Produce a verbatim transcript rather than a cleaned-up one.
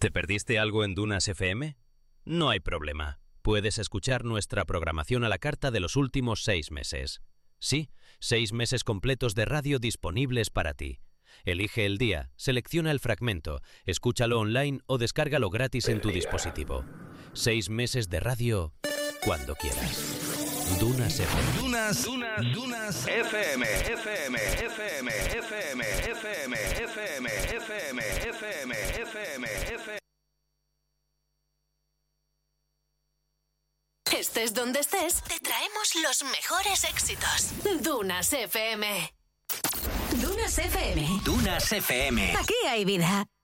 ¿Te perdiste algo en Dunas F M? No hay problema. Puedes escuchar nuestra programación a la carta de los últimos seis meses. Sí, seis meses completos de radio disponibles para ti. Elige el día, selecciona el fragmento, escúchalo online o descárgalo gratis en tu dispositivo. Seis meses de radio cuando quieras. Dunas F M. Dunas, Dunas, Dunas F M, F M, F M, F M, F M, F M, F M, F M, F M, F M. Estés donde estés, te traemos los mejores éxitos. Dunas F M. Dunas F M. Dunas F M. Aquí hay vida.